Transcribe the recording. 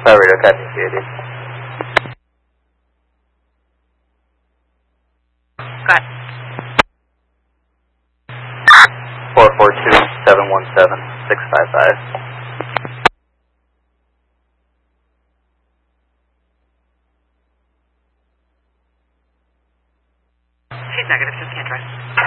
Fire radio, copy, CAD. Got 442-717-655. She's negative, just can't drive.